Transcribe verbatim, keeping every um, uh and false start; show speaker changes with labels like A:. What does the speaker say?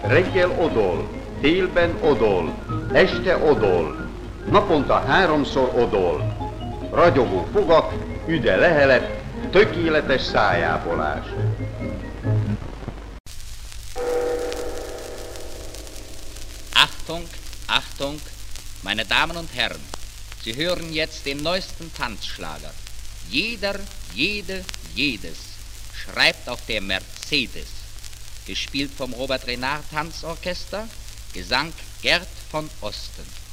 A: reggel odol, délben odol, este odol, naponta háromszor odol, ragyogó fogak, üde lehelet, tökéletes szájápolás.
B: Achtung, Achtung, meine Damen und Herren, Sie hören jetzt den neuesten Tanzschlager. Jeder, jede, jedes schreibt auf der Mercedes. Gespielt vom Robert Renard Tanzorchester, Gesang Gerd von Osten.